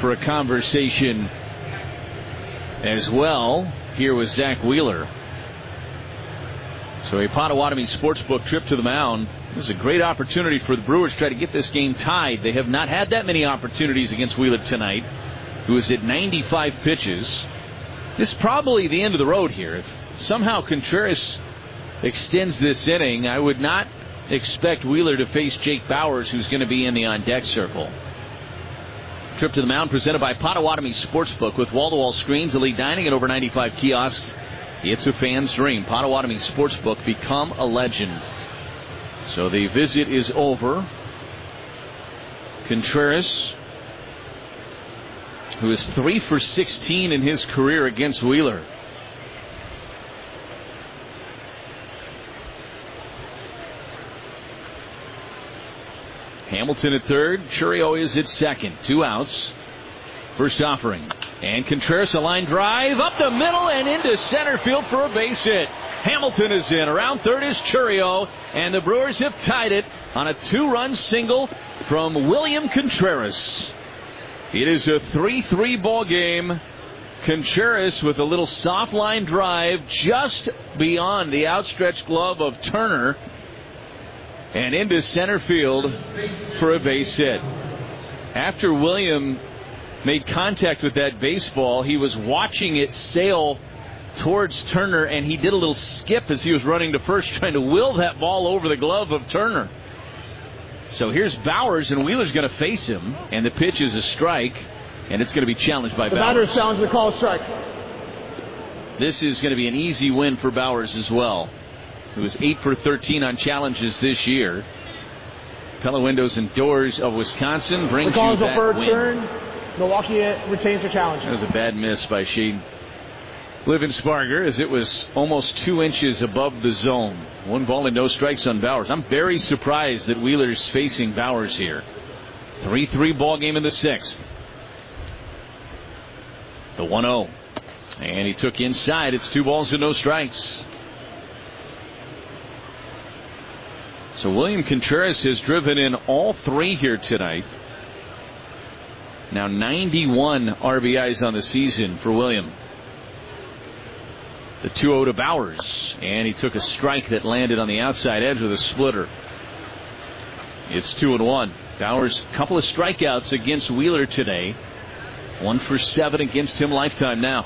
for a conversation as well. Here was Zach Wheeler. So a Potawatomi Sportsbook trip to the mound. This is a great opportunity for the Brewers to try to get this game tied. They have not had that many opportunities against Wheeler tonight, who is at 95 pitches. This is probably the end of the road here. If somehow Contreras extends this inning, I would not expect Wheeler to face Jake Bauers, who's going to be in the on-deck circle. Trip to the mound presented by Potawatomi Sportsbook with wall-to-wall screens, elite dining, and over 95 kiosks. It's a fan's dream. Potawatomi Sportsbook, become a legend. So the visit is over. Contreras, who is 3 for 16 in his career against Wheeler. Hamilton at third. Churio is at second. 2 outs. First offering. And Contreras, a line drive up the middle and into center field for a base hit. Hamilton is in. Around third is Churio. And the Brewers have tied it on a 2-run single from William Contreras. It is a 3-3 ball game. Contreras with a little soft line drive just beyond the outstretched glove of Turner and into center field for a base hit. After William made contact with that baseball, he was watching it sail towards Turner, and he did a little skip as he was running to first, trying to will that ball over the glove of Turner. So here's Bauers, and Wheeler's going to face him, and the pitch is a strike, and it's going to be challenged by Bauers. The batter challenged the call strike. This is going to be an easy win for Bauers as well, who is 8 for 13 on challenges this year. Pella Windows and Doors of Wisconsin brings you that win. Turn. Milwaukee retains the challenge. That was a bad miss by Shane Livensparger, as it was almost 2 inches above the zone. 1 ball and no strikes on Bauers. I'm very surprised that Wheeler's facing Bauers here. 3-3 ball game in the 6th. The 1-0. And he took inside. It's 2 balls and no strikes. So William Contreras has driven in all 3 here tonight. Now 91 RBIs on the season for William. The 2-0 to Bauers, and he took a strike that landed on the outside edge with a splitter. It's 2-1. Bauers, a couple of strikeouts against Wheeler today. 1 for 7 against him lifetime now.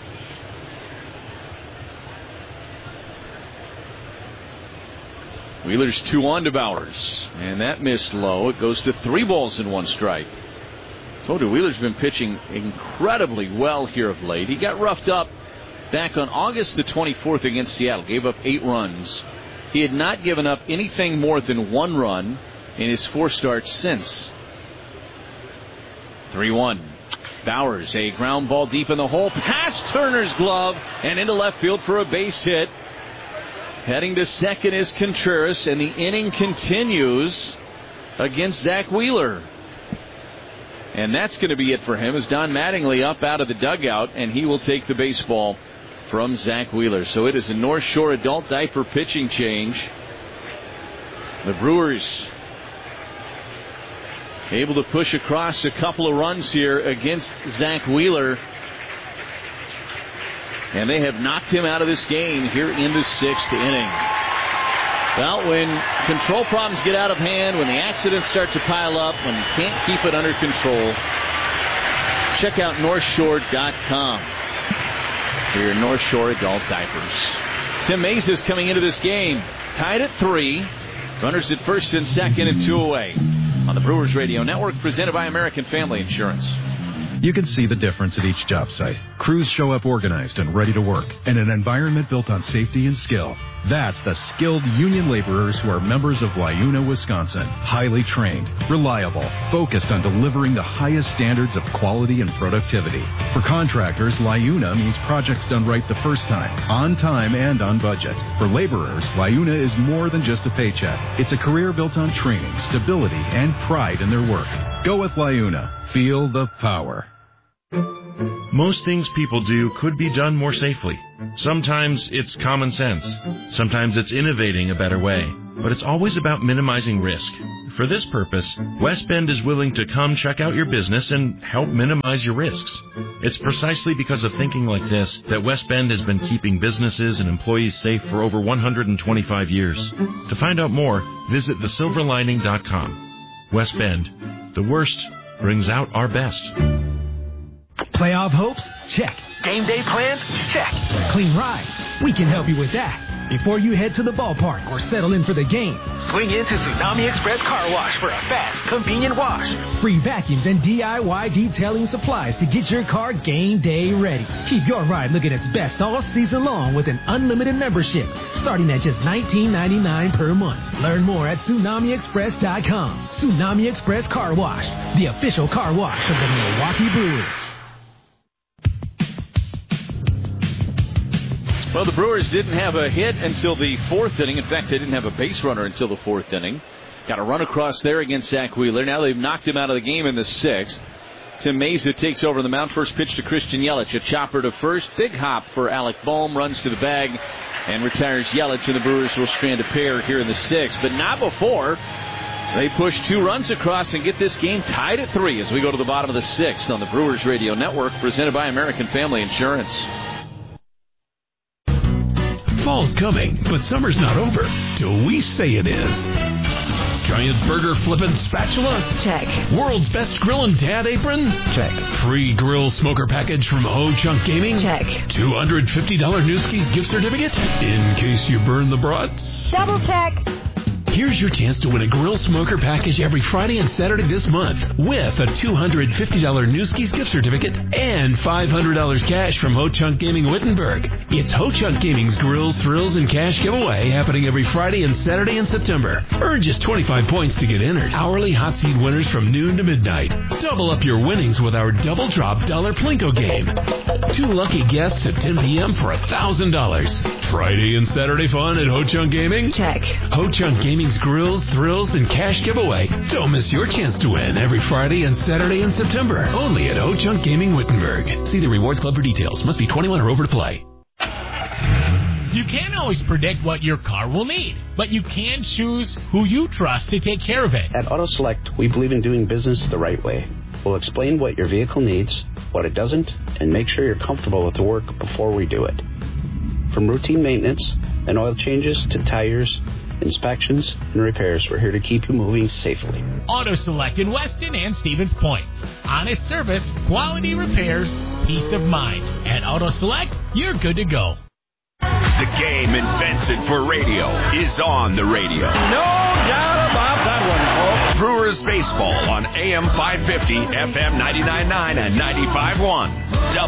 Wheeler's 2-1 to Bauers, and that missed low. It goes to 3 balls and 1 strike. Told you, Wheeler's been pitching incredibly well here of late. He got roughed up back on August the 24th against Seattle. Gave up 8 runs. He had not given up anything more than 1 run in his 4 starts since. 3-1. Bauers, a ground ball deep in the hole, past Turner's glove, and into left field for a base hit. Heading to second is Contreras, and the inning continues against Zach Wheeler. And that's going to be it for him, as Don Mattingly up out of the dugout, and he will take the baseball from Zach Wheeler. So it is a North Shore adult diaper pitching change. The Brewers able to push across a couple of runs here against Zach Wheeler. And they have knocked him out of this game here in the 6th inning. Well, when control problems get out of hand, when the accidents start to pile up, when you can't keep it under control, check out NorthShore.com for your North Shore adult diapers. Tim Mays is coming into this game tied at 3. Runners at first and second and 2 away. On the Brewers Radio Network, presented by American Family Insurance. You can see the difference at each job site. Crews show up organized and ready to work, in an environment built on safety and skill. That's the skilled union laborers who are members of LIUNA, Wisconsin. Highly trained, reliable, focused on delivering the highest standards of quality and productivity. For contractors, LIUNA means projects done right the first time, on time and on budget. For laborers, LIUNA is more than just a paycheck. It's a career built on training, stability, and pride in their work. Go with LIUNA. Feel the power. Most things people do could be done more safely. Sometimes it's common sense. Sometimes it's innovating a better way. but it's always about minimizing risk. For this purpose, West Bend is willing to come check out your business and help minimize your risks. It's precisely because of thinking like this that West Bend has been keeping businesses and employees safe for over 125 years. To find out more, visit thesilverlining.com. West Bend. The worst brings out our best. Playoff hopes? Check. Game day plans? Check. Clean ride? We can help you with that. Before you head to the ballpark or settle in for the game, swing into Tsunami Express Car Wash for a fast, convenient wash. Free vacuums and DIY detailing supplies to get your car game day ready. Keep your ride looking its best all season long with an unlimited membership starting at just $19.99 per month. Learn more at TsunamiExpress.com. Tsunami Express Car Wash, the official car wash of the Milwaukee Brewers. Well, the Brewers didn't have a hit until the fourth inning. In fact, they didn't have a base runner until the fourth inning. Got a run across there against Zach Wheeler. Now they've knocked him out of the game in the sixth. Tim Meza takes over the mound. First pitch to Christian Yelich. A chopper to first. Big hop for Alec Bohm. Runs to the bag and retires Yelich. And the Brewers will strand a pair here in the sixth. But not before they push 2 runs across and get this game tied at 3 as we go to the bottom of the sixth on the Brewers Radio Network, presented by American Family Insurance. Fall's coming, but summer's not over till we say it is. Giant burger flippin' spatula? Check. World's best grillin' dad apron? Check. Free grill smoker package from Ho Chunk Gaming? Check. $250 Newski's gift certificate? In case you burn the brats? Double check. Here's your chance to win a grill smoker package every Friday and Saturday this month with a $250 Newski's gift certificate and $500 cash from Ho Chunk Gaming Wittenberg. It's Ho Chunk Gaming's Grills, Thrills, and Cash giveaway happening every Friday and Saturday in September. Earn just 25 points to get entered. Hourly hot seat winners from noon to midnight. Double up your winnings with our Double Drop Dollar Plinko game. 2 lucky guests at 10 p.m. for $1,000. Friday and Saturday fun at Ho Chunk Gaming? Check. Ho Chunk Gaming's Grills, Thrills, and Cash giveaway. Don't miss your chance to win every Friday and Saturday in September. Only at Ho Chunk Gaming Wittenberg. See the Rewards Club for details. Must be 21 or over to play. You can't always predict what your car will need, but you can choose who you trust to take care of it. At Auto Select, we believe in doing business the right way. We'll explain what your vehicle needs, what it doesn't, and make sure you're comfortable with the work before we do it. From routine maintenance and oil changes to tires, inspections, and repairs, we're here to keep you moving safely. Auto Select in Weston and Stevens Point. Honest service, quality repairs, peace of mind. At Auto Select, you're good to go. The game invented for radio is on the radio. No doubt about that one, folks. Brewers baseball on AM 550, FM 99.9, and 95.1.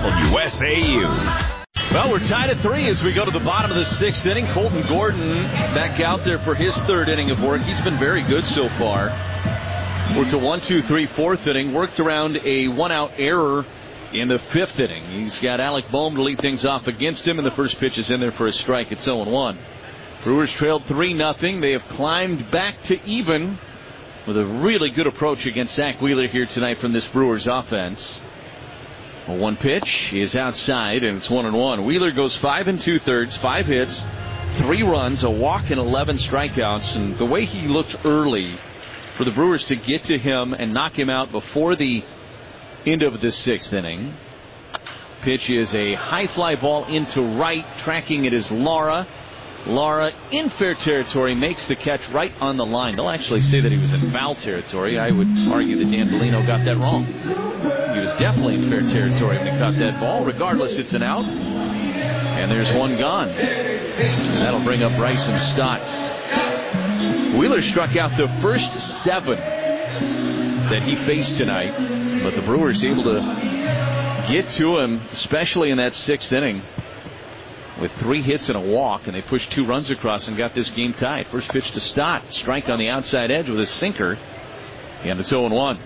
WSAU. Well, we're tied at 3 as we go to the bottom of the sixth inning. Colton Gordon back out there for his third inning of work. He's been very good so far. Worked a 1, 2, 3, fourth inning. Worked around a 1-out error in the fifth inning. He's got Alec Bohm to lead things off against him, and the first pitch is in there for a strike. It's 0-1. Brewers trailed 3-0. They have climbed back to even with a really good approach against Zach Wheeler here tonight from this Brewers offense. A 1 pitch is outside, and it's 1-1. Wheeler goes 5 2/3, 5 hits, 3 runs, a walk, and 11 strikeouts. And the way he looked early for the Brewers to get to him and knock him out before the end of the sixth inning. Pitch is a high fly ball into right. Tracking it is Lara. Lara in fair territory makes the catch right on the line. They'll actually say that he was in foul territory. I would argue that Dan Bellino got that wrong. He was definitely in fair territory when he caught that ball. Regardless, it's an out. And there's one gone. And that'll bring up Bryson Stott. Wheeler struck out the first 7 that he faced tonight. But the Brewers able to get to him, especially in that sixth inning, with 3 hits and a walk, and they pushed 2 runs across and got this game tied. First pitch to Stott. Strike on the outside edge with a sinker, and it's 0-1.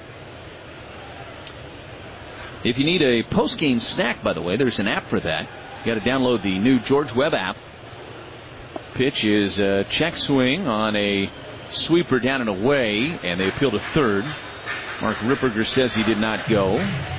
If you need a post-game snack, by the way, there's an app for that. You got to download the new George Webb app. Pitch is a check swing on a sweeper down and away, and they appeal to third. Mark Ripperger says he did not go.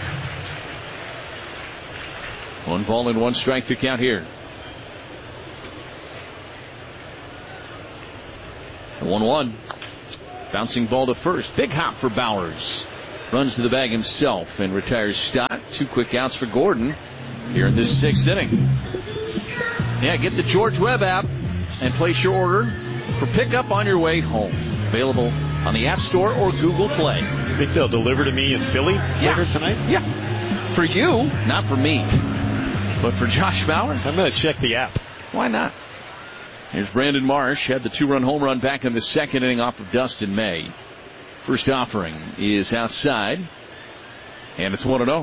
1 ball and 1 strike to count here. 1-1. Bouncing ball to first. Big hop for Bowers. Runs to the bag himself and retires Stott. 2 quick outs for Gordon here in this 6th inning. Yeah, get the George Webb app and place your order for pickup on your way home. Available on the App Store or Google Play. You think they'll deliver to me in Philly later tonight? Yeah. For you, not for me. But for Josh Bauer? I'm going to check the app. Why not? Here's Brandon Marsh. Had the 2-run home run back in the 2nd inning off of Dustin May. First offering is outside. And it's 1-0.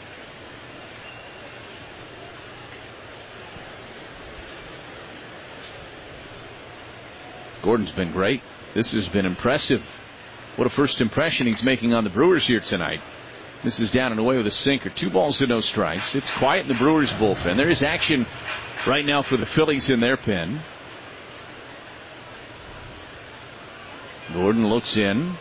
Gordon's been great. This has been impressive. What a first impression he's making on the Brewers here tonight. This is down and away with a sinker. 2 balls to no strikes. It's quiet in the Brewers bullpen. There is action right now for the Phillies in their pen. Gordon looks in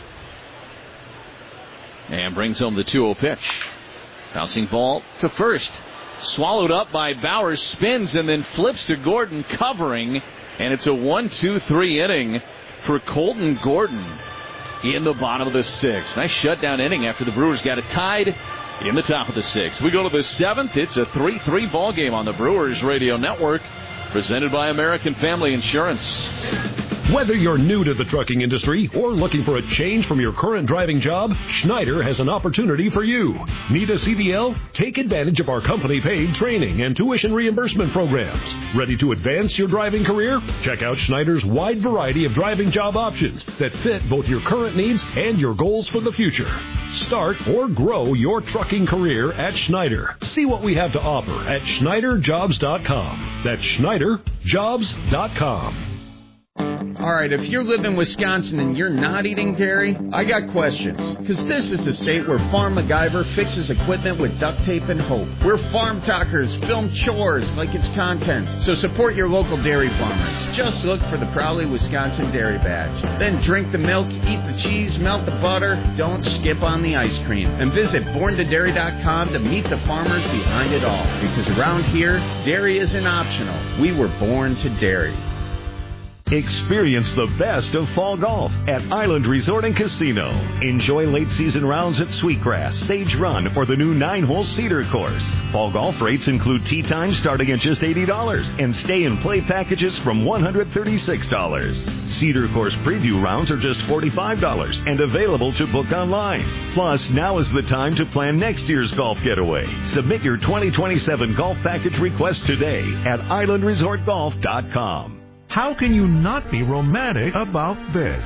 and brings home the 2-0 pitch. Bouncing ball to first. Swallowed up by Bowers. Spins and then flips to Gordon, covering. And it's a 1-2-3 inning for Colton Gordon in the bottom of the 6th. Nice shutdown inning after the Brewers got it tied in the top of the 6th. We go to the 7th. It's a 3-3 ball game on the Brewers Radio Network, presented by American Family Insurance. Whether you're new to the trucking industry or looking for a change from your current driving job, Schneider has an opportunity for you. Need a CDL? Take advantage of our company-paid training and tuition reimbursement programs. Ready to advance your driving career? Check out Schneider's wide variety of driving job options that fit both your current needs and your goals for the future. Start or grow your trucking career at Schneider. See what we have to offer at SchneiderJobs.com. That's SchneiderJobs.com. All right, if you live in Wisconsin and you're not eating dairy, I got questions. Because this is the state where Farm MacGyver fixes equipment with duct tape and hope. Where farm talkers film chores like it's content. So support your local dairy farmers. Just look for the Proudly Wisconsin Dairy Badge. Then drink the milk, eat the cheese, melt the butter. Don't skip on the ice cream. And visit borntodairy.com to meet the farmers behind it all. Because around here, dairy isn't optional. We were born to dairy. Experience the best of fall golf at Island Resort and Casino. Enjoy late-season rounds at Sweetgrass, Sage Run, or the new 9-hole Cedar course. Fall golf rates include tee time starting at just $80 and stay-and-play packages from $136. Cedar course preview rounds are just $45 and available to book online. Plus, now is the time to plan next year's golf getaway. Submit your 2027 golf package request today at islandresortgolf.com. How can you not be romantic about this?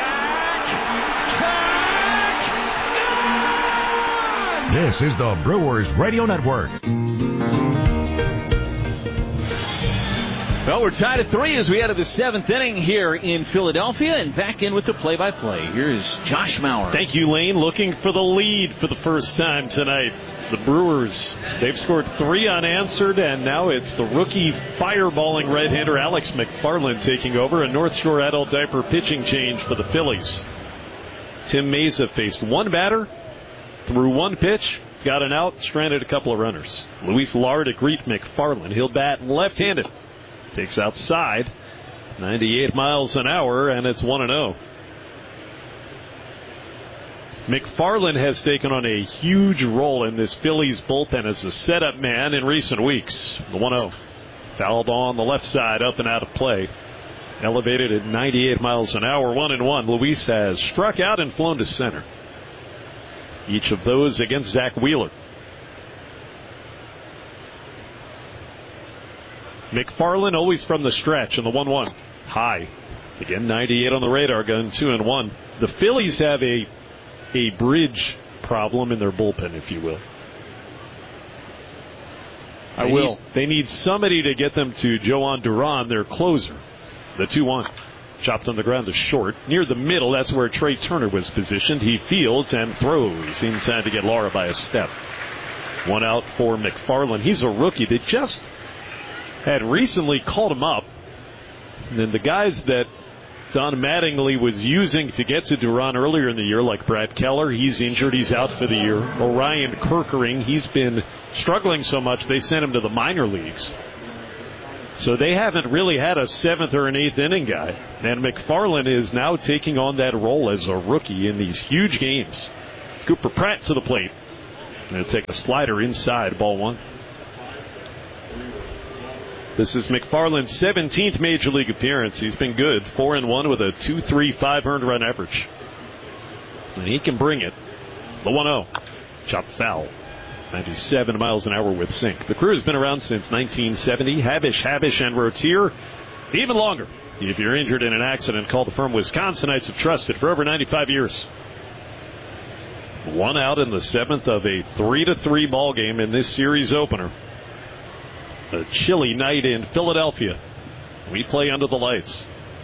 This is the Brewers Radio Network. Well, we're tied at 3 as we head to the 7th inning here in Philadelphia, and back in with the play-by-play. Here's Josh Maurer. Thank you, Lane. Looking for the lead for the first time tonight. The Brewers, they've scored 3 unanswered, and now it's the rookie fireballing right-hander Alex McFarland taking over. A North Shore adult diaper pitching change for the Phillies. Tim Mesa faced 1 batter, threw 1 pitch, got an out, stranded a couple of runners. Luis Lara to greet McFarland. He'll bat left-handed. Takes outside, 98 miles an hour, and it's 1-0. McFarland has taken on a huge role in this Phillies bullpen as a setup man in recent weeks. The 1-0. Foul ball on the left side, up and out of play. Elevated at 98 miles an hour, 1-1. Luis has struck out and flown to center. Each of those against Zach Wheeler. McFarland always from the stretch in the 1-1. High. Again, 98 on the radar gun, 2-1. The Phillies have a bridge problem in their bullpen, if you will. They need somebody to get them to Joan Duran, their closer. The 2-1. Chopped on the ground to short. Near the middle, that's where Trey Turner was positioned. He fields and throws in time to get Lara by a step. 1 out for McFarland. He's a rookie that just had recently called him up. And then the guys that Don Mattingly was using to get to Duran earlier in the year, like Brad Keller, he's injured, he's out for the year. Orion Kerkering, he's been struggling so much they sent him to the minor leagues. So they haven't really had a 7th or an 8th inning guy. And McFarland is now taking on that role as a rookie in these huge games. Cooper Pratt to the plate. Going to take a slider inside, ball 1. This is McFarland's 17th Major League appearance. He's been good, 4-1 with a 2.35 earned run average. And he can bring it. The 1-0. Chopped foul. 97 miles an hour with sink. The crew has been around since 1970. Habish, and Rotier. Even longer. If you're injured in an accident, call the firm Wisconsinites have trusted for over 95 years. 1 out in the 7th of a 3-3 ball game in this series opener. A chilly night in Philadelphia. We play under the lights.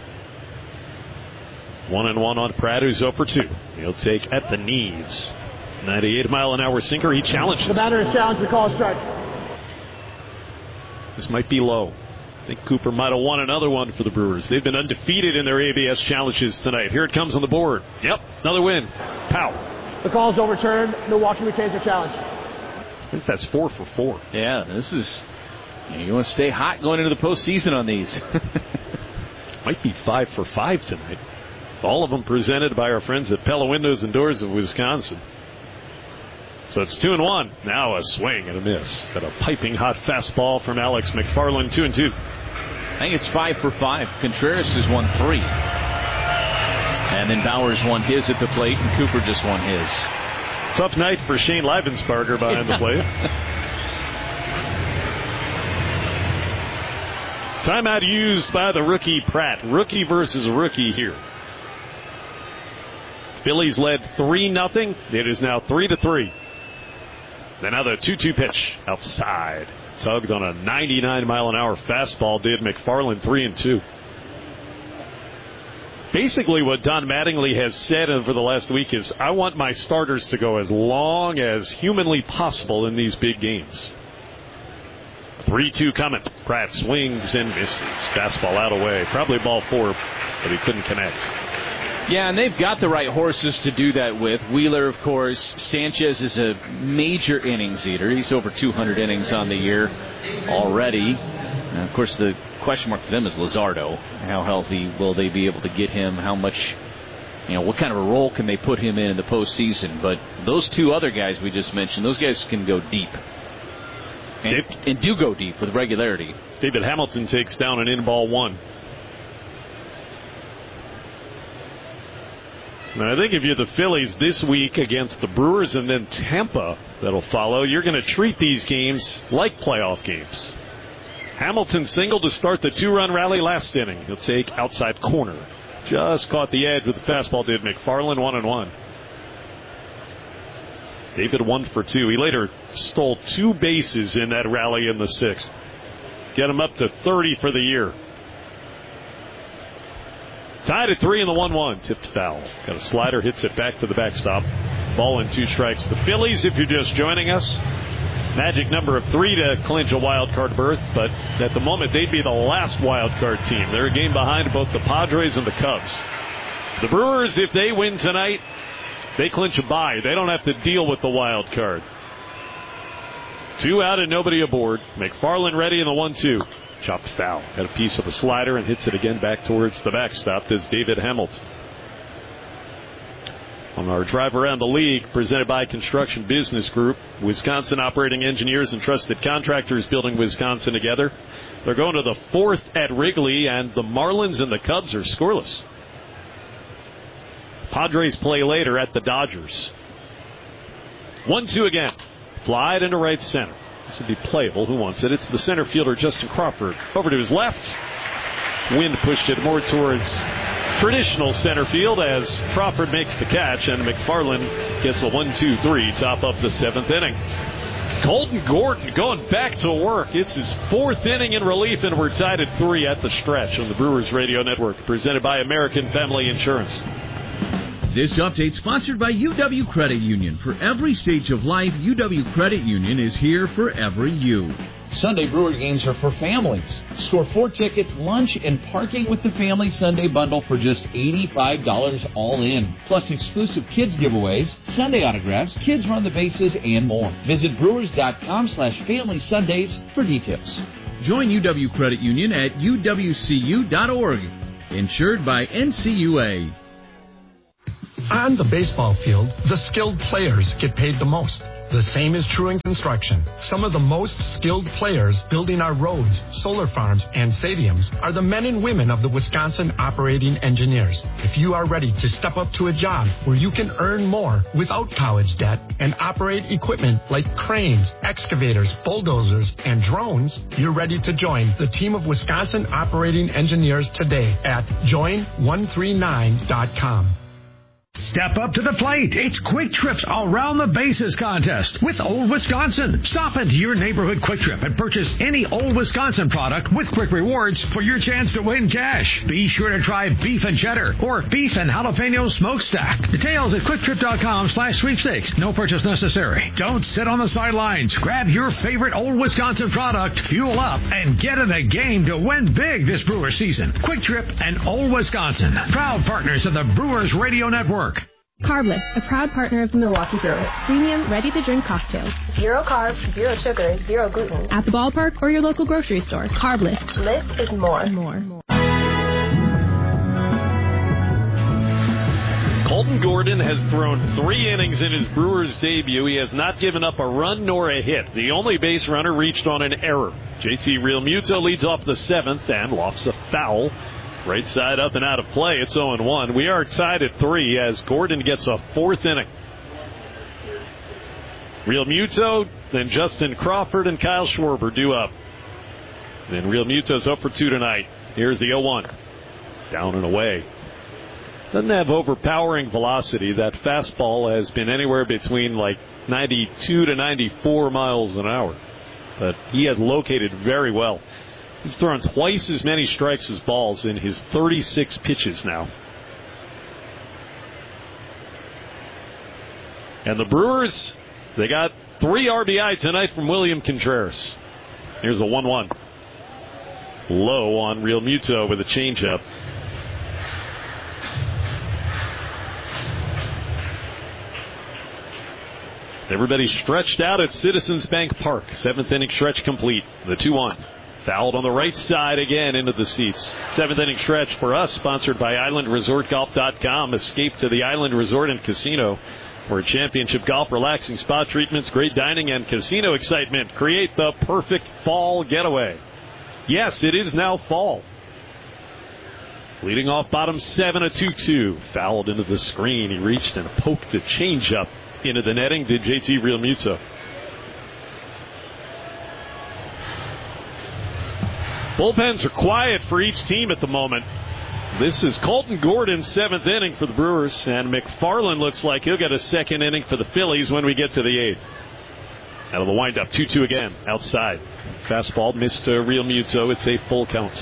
1-1 on Pratt, who's 0-2. He'll take at the knees. 98-mile-an-hour sinker. He challenges. The batter is challenged. We call a strike. This might be low. I think Cooper might have won another one for the Brewers. They've been undefeated in their ABS challenges tonight. Here it comes on the board. Yep, another win. Pow. The call is overturned. Milwaukee retains their challenge. I think that's 4 for 4. Yeah, this is... You want to stay hot going into the postseason on these. Might be 5 for 5 tonight. All of them presented by our friends at Pella Windows and Doors of Wisconsin. So it's 2-1. Now a swing and a miss. Got a piping hot fastball from Alex McFarland. 2-2. I think it's 5 for 5. Contreras has won 3. And then Bowers won his at the plate, and Cooper just won his. Tough night for Shane Leibensparger behind the plate. Timeout used by the rookie Pratt. Rookie versus rookie here. Phillies led 3-0. It is now 3-3. Then another 2-2 pitch outside. Tugged on a 99-mile-an-hour fastball did McFarland. 3-2. Basically what Don Mattingly has said over the last week is, I want my starters to go as long as humanly possible in these big games. 3-2 coming. Pratt swings and misses. Fastball out away. Probably ball 4, but he couldn't connect. Yeah, and they've got the right horses to do that with. Wheeler, of course. Sanchez is a major innings eater. He's over 200 innings on the year already. And of course, the question mark for them is Luzardo. How healthy will they be able to get him? How much, what kind of a role can they put him in the postseason? But those two other guys we just mentioned, those guys can go deep. And do go deep with regularity. David Hamilton takes down an in-ball 1. And I think if you're the Phillies this week against the Brewers and then Tampa that'll follow, you're going to treat these games like playoff games. Hamilton singled to start the 2-run rally last inning. He'll take outside corner. Just caught the edge with the fastball did McFarland. 1-1. David 1 for 2. He later stole 2 bases in that rally in the 6th. Get him up to 30 for the year. Tied at 3 in the 1-1. Tipped foul. Got a slider, hits it back to the backstop. Ball and 2 strikes. The Phillies, if you're just joining us, magic number of 3 to clinch a wild card berth, but at the moment they'd be the last wild card team. They're a game behind both the Padres and the Cubs. The Brewers, if they win tonight, they clinch a bye. They don't have to deal with the wild card. 2 out and nobody aboard. McFarland ready in the 1-2. Chopped foul. Had a piece of a slider and hits it again back towards the backstop. There's David Hamilton. On our drive around the league, presented by Construction Business Group, Wisconsin operating engineers and trusted contractors building Wisconsin together. They're going to the 4th at Wrigley, and the Marlins and the Cubs are scoreless. Padres play later at the Dodgers. 1-2 again. Flied into right center. This would be playable. Who wants it? It's the center fielder, Justin Crawford. Over to his left. Wind pushed it more towards traditional center field as Crawford makes the catch, and McFarland gets a 1-2-3, top of the 7th inning. Colton Gordon going back to work. It's his 4th inning in relief, and we're tied at 3 at the stretch on the Brewers Radio Network, presented by American Family Insurance. This update sponsored by UW Credit Union. For every stage of life, UW Credit Union is here for every you. Sunday Brewer games are for families. Score 4 tickets, lunch, and parking with the Family Sunday Bundle for just $85 all in. Plus exclusive kids giveaways, Sunday autographs, kids run the bases, and more. Visit brewers.com/Family Sundays for details. Join UW Credit Union at uwcu.org. Insured by NCUA. On the baseball field, the skilled players get paid the most. The same is true in construction. Some of the most skilled players building our roads, solar farms, and stadiums are the men and women of the Wisconsin Operating Engineers. If you are ready to step up to a job where you can earn more without college debt and operate equipment like cranes, excavators, bulldozers, and drones, you're ready to join the team of Wisconsin Operating Engineers today at join139.com. Step up to the plate. It's Quick Trip's Around the Bases contest with Old Wisconsin. Stop into your neighborhood Quick Trip and purchase any Old Wisconsin product with Quick Rewards for your chance to win cash. Be sure to try beef and cheddar or beef and jalapeno smokestack. Details at quicktrip.com/sweepstakes. No purchase necessary. Don't sit on the sidelines. Grab your favorite Old Wisconsin product, fuel up, and get in the game to win big this Brewers season. Quick Trip and Old Wisconsin, proud partners of the Brewers Radio Network. Carbless, a proud partner of the Milwaukee Brewers. Premium, ready-to-drink cocktails. 0 carbs, 0 sugar, 0 gluten. At the ballpark or your local grocery store. Carbless. Less is more. Colton Gordon has thrown 3 innings in his Brewers debut. He has not given up a run nor a hit. The only base runner reached on an error. JT Realmuto leads off the 7th and lofts a foul. Right side up and out of play. It's 0-1. We are tied at 3 as Gordon gets a 4th inning. Realmuto, then Justin Crawford and Kyle Schwarber due up. Then Realmuto's up for 2 tonight. Here's the 0-1. Down and away. Doesn't have overpowering velocity. That fastball has been anywhere between like 92 to 94 miles an hour. But he has located very well. He's thrown twice as many strikes as balls in his 36 pitches now. And the Brewers, they got 3 RBI tonight from William Contreras. Here's the 1-1. Low on Realmuto with a changeup. Everybody stretched out at Citizens Bank Park. 7th inning stretch complete. The 2-1. Fouled on the right side again into the seats. 7th inning stretch for us, sponsored by IslandResortGolf.com. Escape to the Island Resort and Casino, where championship golf, relaxing spa treatments, great dining, and casino excitement create the perfect fall getaway. Yes, it is now fall. Leading off bottom 7, a 2-2. Fouled into the screen. He reached and poked a changeup into the netting, did JT Realmuto. Bullpens are quiet for each team at the moment. This is Colton Gordon's 7th inning for the Brewers, and McFarland looks like he'll get a 2nd inning for the Phillies when we get to the 8th. Out of the windup, 2-2 again, outside. Fastball missed to Realmuto. It's a full count.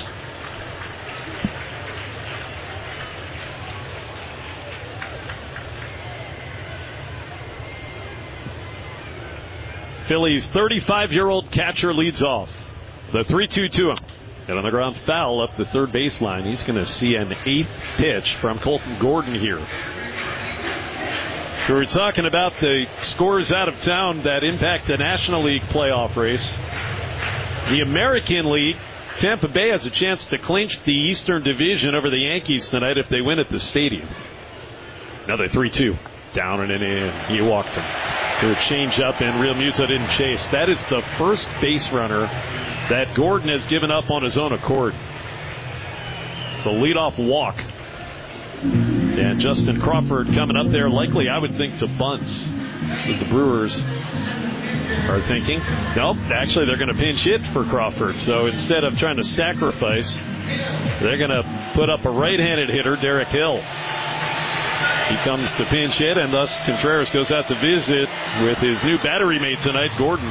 Phillies' 35-year-old catcher leads off. The 3-2 to him. And on the ground foul up the third baseline. He's going to see an 8th pitch from Colton Gordon here. So we're talking about the scores out of town that impact the National League playoff race. The American League, Tampa Bay has a chance to clinch the Eastern Division over the Yankees tonight if they win at the stadium. Another 3-2. Down and in. He walked him. To a change-up, and Realmuto didn't chase. That is the first base runner that Gordon has given up on his own accord. It's a leadoff walk. And Justin Crawford coming up there, likely, I would think, to bunt. So the Brewers are thinking, nope, actually they're going to pinch hit for Crawford. So instead of trying to sacrifice, they're going to put up a right-handed hitter, Derek Hill. He comes to pinch hit, and thus Contreras goes out to visit with his new battery mate tonight, Gordon.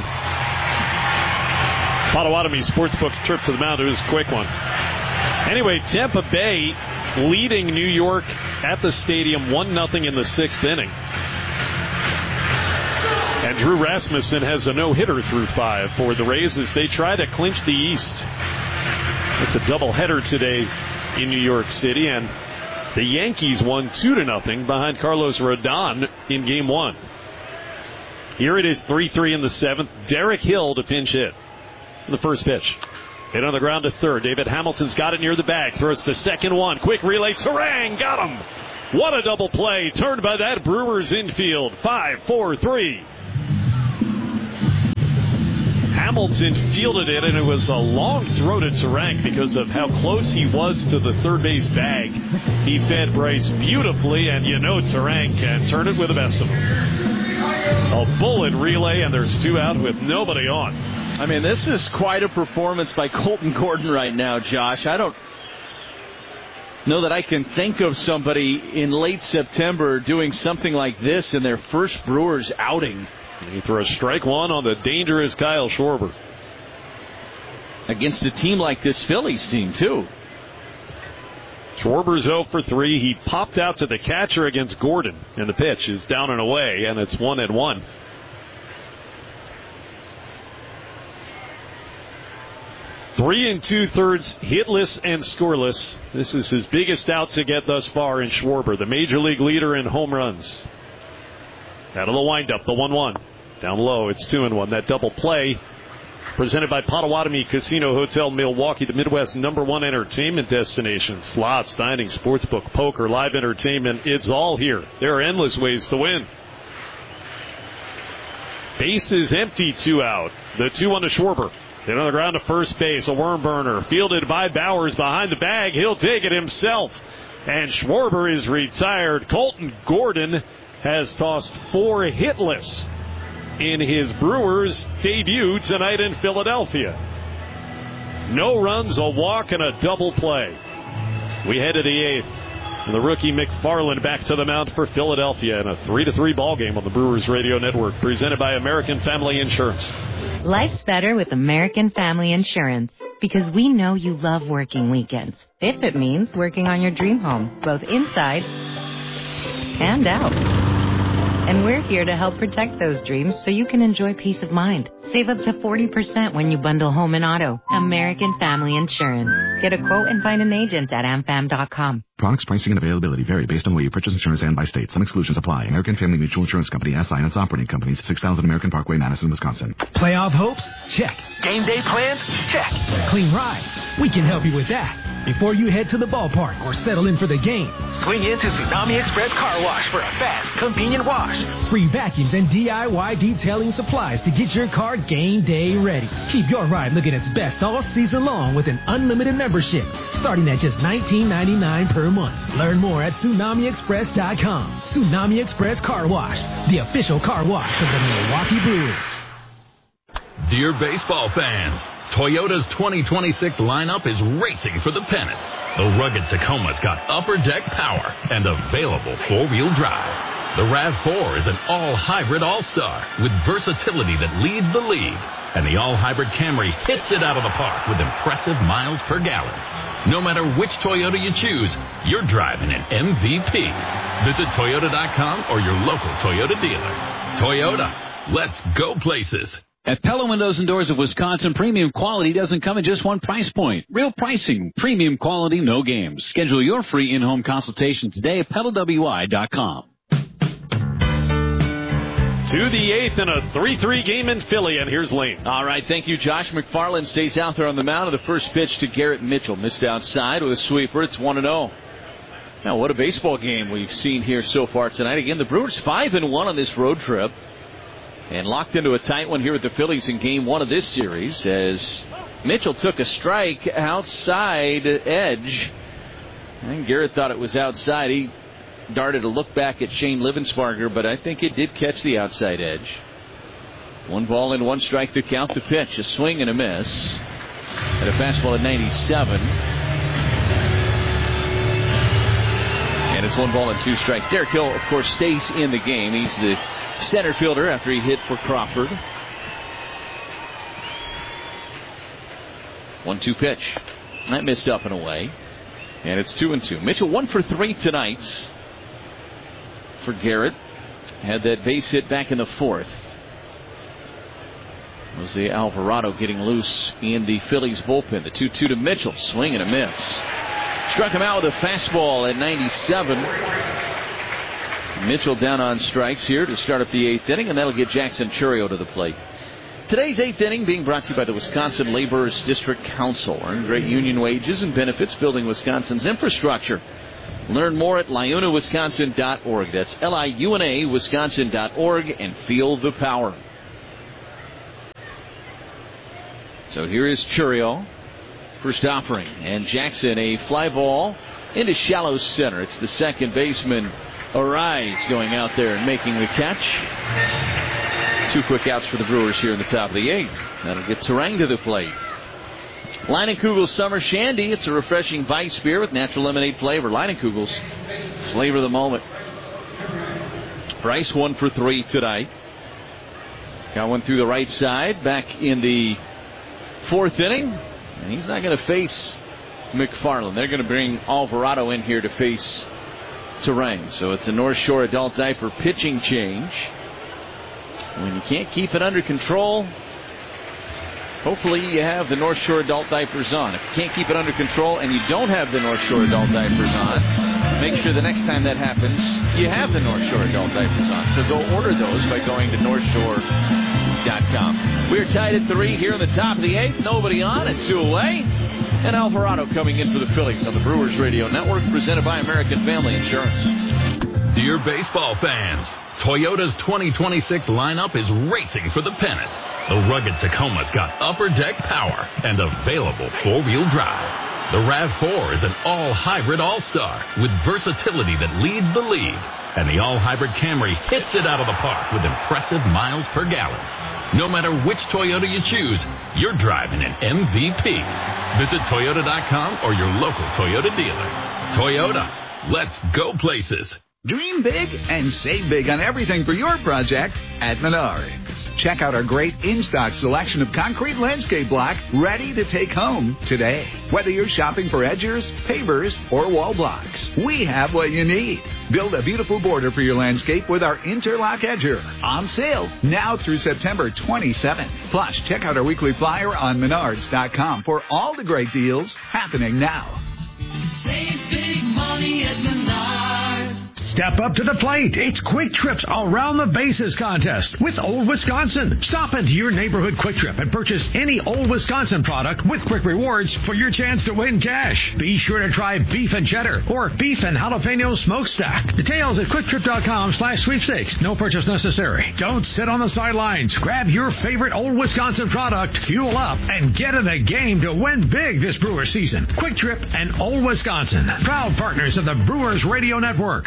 Potawatomi Sportsbook trip to the mound. It was a quick one. Anyway, Tampa Bay leading New York at the stadium 1-0 in the 6th inning. And Drew Rasmussen has a no-hitter through 5 for the Rays as they try to clinch the East. It's a doubleheader today in New York City, and the Yankees won 2-0 behind Carlos Rodon in Game 1. Here it is 3-3 in the 7th. Derek Hill to pinch hit. The first pitch. Hit on the ground to third. David Hamilton's got it near the bag. Throws the second one. Quick relay. Turang got him. What a double play. Turned by that Brewers infield. 5-4-3. Hamilton fielded it, and it was a long throw to Turang because of how close he was to the third base bag. He fed Bryce beautifully, and you know Turang can turn it with the best of them. A bullet relay, and there's 2 out with nobody on. I mean, this is quite a performance by Colton Gordon right now, Josh. I don't know that I can think of somebody in late September doing something like this in their first Brewers outing. He throws strike one on the dangerous Kyle Schwarber. Against a team like this Phillies team, too. Schwarber's 0 for 3. He popped out to the catcher against Gordon, and the pitch is down and away, and it's 1-1. Three 2/3 hitless and scoreless. This is his biggest out to get thus far in Schwarber, the major league leader in home runs. Out of the windup, the 1-1. Down low, it's 2-1. That double play presented by Potawatomi Casino Hotel Milwaukee, the Midwest #1 entertainment destination. Slots, dining, sportsbook, poker, live entertainment. It's all here. There are endless ways to win. Base is empty, 2 out. The 2-1 to Schwarber. Hit on the ground to first base. A worm burner. Fielded by Bowers behind the bag. He'll take it himself. And Schwarber is retired. Colton Gordon has tossed 4 hitless in his Brewers debut tonight in Philadelphia. No runs, a walk, and a double play. We head to the 8th. And the rookie McFarland back to the mound for Philadelphia in a 3-3 ball game on the Brewers Radio Network, presented by American Family Insurance. Life's better with American Family Insurance because we know you love working weekends. If it means working on your dream home, both inside and out. And we're here to help protect those dreams so you can enjoy peace of mind. Save up to 40% when you bundle home and auto. American Family Insurance. Get a quote and find an agent at amfam.com. Products, pricing, and availability vary based on where you purchase insurance and by state. Some exclusions apply. American Family Mutual Insurance Company, SI, and its operating companies, 6000 American Parkway, Madison, Wisconsin. Playoff hopes? Check. Game day plans? Check. Clean ride? We can help you with that. Before you head to the ballpark or settle in for the game, swing into Tsunami Express Car Wash for a fast, convenient wash. Free vacuums and DIY detailing supplies to get your car game day ready. Keep your ride looking its best all season long with an unlimited membership, starting at just $19.99 per month. Learn more at TsunamiExpress.com. Tsunami Express Car Wash, the official car wash of the Milwaukee Brewers. Dear baseball fans, Toyota's 2026 lineup is racing for the pennant. The rugged Tacoma's got upper deck power and available four-wheel drive. The RAV4 is an all-hybrid all-star with versatility that leads the league. And the all-hybrid Camry hits it out of the park with impressive miles per gallon. No matter which Toyota you choose, you're driving an MVP. Visit Toyota.com or your local Toyota dealer. Toyota, let's go places. At Pella Windows and Doors of Wisconsin, premium quality doesn't come at just one price point. Real pricing, premium quality, no games. Schedule your free in-home consultation today at PellaWI.com. To the 8th in a 3-3 game in Philly, and here's Lane. All right, thank you, Josh. McFarland stays out there on the mound. The first pitch to Garrett Mitchell. Missed outside with a sweeper. It's 1-0. Now, what a baseball game we've seen here so far tonight. Again, the Brewers 5-1 on this road trip. And locked into a tight one here with the Phillies in game 1 of this series as Mitchell took a strike outside edge. And Garrett thought it was outside. He darted a look back at Shane Livensparger, but I think it did catch the outside edge. 1 ball and 1 strike to count the pitch. A swing and a miss. And a fastball at 97. And it's 1 ball and 2 strikes. Derek Hill, of course, stays in the game. He's the center fielder after he hit for Crawford. 1-2 pitch. That missed up and away. And it's 2-2. Mitchell 1 for 3 tonight for Garrett. Had that base hit back in the 4th. Jose Alvarado getting loose in the Phillies bullpen. The 2-2 to Mitchell. Swing and a miss. Struck him out with a fastball at 97. Mitchell down on strikes here to start up the 8th inning, and that'll get Jackson Chourio to the plate. Today's 8th inning being brought to you by the Wisconsin Laborers District Council. Earn great union wages and benefits, building Wisconsin's infrastructure. Learn more at liunawisconsin.org. That's LIUNA Wisconsin.org, and feel the power. So here is Churio. First offering. And Jackson, a fly ball into shallow center. It's the second baseman, Arise, going out there and making the catch. 2 quick outs for the Brewers here in the top of the 8th. That'll get Turang to the plate. Leinenkugel's Summer Shandy. It's a refreshing Weiss beer with natural lemonade flavor. Leinenkugel's, flavor of the moment. Bryce 1 for 3 tonight. Got one through the right side back in the 4th inning. And he's not going to face McFarland. They're going to bring Alvarado in here to face Turang. So it's a North Shore adult diaper pitching change. When you can't keep it under control, hopefully you have the North Shore adult diapers on. If you can't keep it under control and you don't have the North Shore adult diapers on, make sure the next time that happens, you have the North Shore adult diapers on. So go order those by going to NorthShore.com. We're tied at 3 here in the top of the 8th. Nobody on and 2 away. And Alvarado coming in for the Phillies on the Brewers Radio Network, presented by American Family Insurance. Dear baseball fans, Toyota's 2026 lineup is racing for the pennant. The rugged Tacoma's got upper deck power and available 4-wheel drive. The RAV4 is an all-hybrid all-star with versatility that leads the league. And the all-hybrid Camry hits it out of the park with impressive miles per gallon. No matter which Toyota you choose, you're driving an MVP. Visit Toyota.com or your local Toyota dealer. Toyota, let's go places. Dream big and save big on everything for your project at Menards. Check out our great in-stock selection of concrete landscape block ready to take home today. Whether you're shopping for edgers, pavers, or wall blocks, we have what you need. Build a beautiful border for your landscape with our Interlock Edger. On sale now through September 27th. Plus, check out our weekly flyer on Menards.com for all the great deals happening now. Save big money at Menards. Step up to the plate. It's Quick Trips Around the Bases contest with Old Wisconsin. Stop into your neighborhood Quick Trip and purchase any Old Wisconsin product with Quick Rewards for your chance to win cash. Be sure to try beef and cheddar or beef and jalapeno smokestack. Details at quicktrip.com/sweepstakes. No purchase necessary. Don't sit on the sidelines. Grab your favorite Old Wisconsin product, fuel up, and get in the game to win big this Brewer season. Quick Trip and Old Wisconsin, proud partners of the Brewers Radio Network.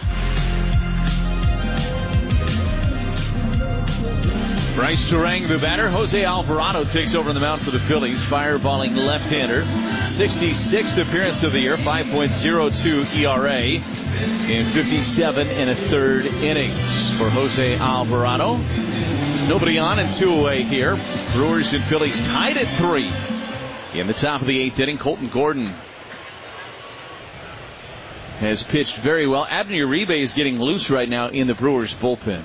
Bryce Turang, the batter. Jose Alvarado takes over on the mound for the Phillies. Fireballing left-hander. 66th appearance of the year. 5.02 ERA in 57 1/3 innings for Jose Alvarado. Nobody on and 2 away here. Brewers and Phillies tied at 3. In the top of the 8th inning, Colton Gordon has pitched very well. Abner Uribe is getting loose right now in the Brewers bullpen.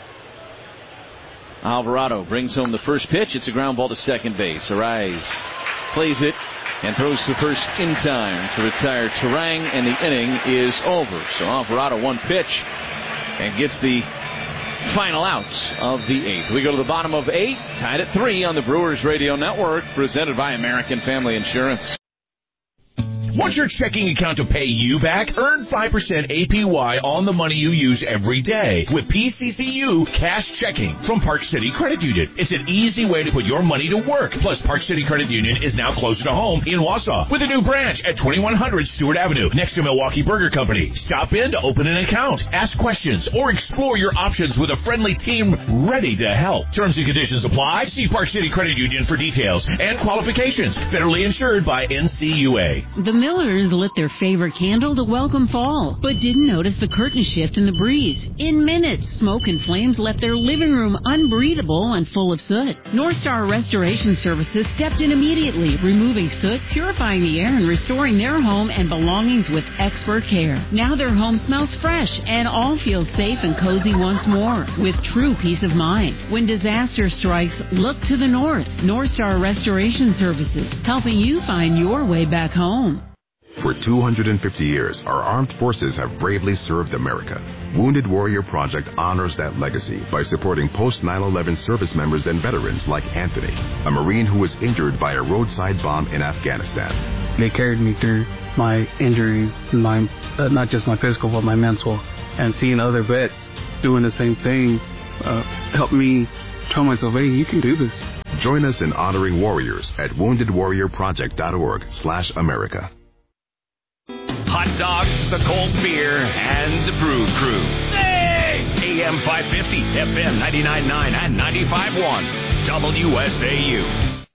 Alvarado brings home the first pitch. It's a ground ball to second base. Arise plays it and throws to first in time to retire Turang, and the inning is over. So Alvarado 1 pitch and gets the final out of the 8th. We go to the bottom of 8, tied at 3 on the Brewers Radio Network, presented by American Family Insurance. Want your checking account to pay you back? Earn 5% APY on the money you use every day with PCCU Cash Checking from Park City Credit Union. It's an easy way to put your money to work. Plus, Park City Credit Union is now closer to home in Wausau with a new branch at 2100 Stewart Avenue next to Milwaukee Burger Company. Stop in to open an account, ask questions, or explore your options with a friendly team ready to help. Terms and conditions apply. See Park City Credit Union for details and qualifications. Federally insured by NCUA. The Millers lit their favorite candle to welcome fall, but didn't notice the curtain shift in the breeze. In minutes, smoke and flames left their living room unbreathable and full of soot. North Star Restoration Services stepped in immediately, removing soot, purifying the air, and restoring their home and belongings with expert care. Now their home smells fresh, and all feel safe and cozy once more, with true peace of mind. When disaster strikes, look to the north. North Star Restoration Services, helping you find your way back home. For 250 years, our armed forces have bravely served America. Wounded Warrior Project honors that legacy by supporting post-9/11 service members and veterans like Anthony, a Marine who was injured by a roadside bomb in Afghanistan. They carried me through my injuries, not just my physical, but my mental. And seeing other vets doing the same thing helped me tell myself, hey, you can do this. Join us in honoring warriors at woundedwarriorproject.org/America. Hot dogs, a cold beer, and the Brew Crew. Hey! AM 550, FM 99.9 and 95.1, WSAU.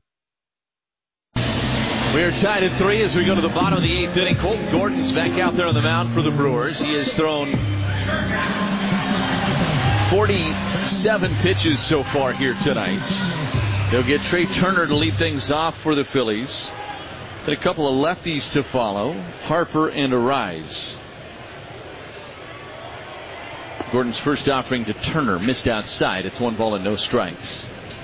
We are tied at 3 as we go to the bottom of the 8th inning. Colton Gordon's back out there on the mound for the Brewers. He has thrown 47 pitches so far here tonight. They'll get Trey Turner to lead things off for the Phillies. Then a couple of lefties to follow, Harper and Arise. Gordon's first offering to Turner missed outside. It's 1 ball and no strikes.